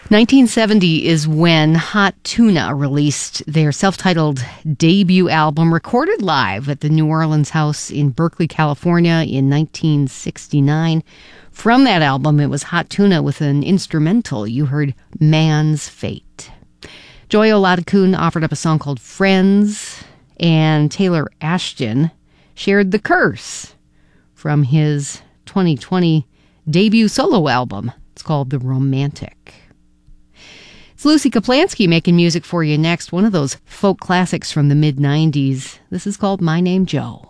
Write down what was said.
1970 is when Hot Tuna released their self-titled debut album, recorded live at the New Orleans House in Berkeley, California in 1969. From that album, it was Hot Tuna with an instrumental. You heard Man's Fate. Joy Oladokun offered up a song called Friends, and Taylor Ashton shared The Curse from his 2020 debut solo album. It's called The Romantic. It's Lucy Kaplansky making music for you next, one of those folk classics from the mid-90s. This is called My Name Joe.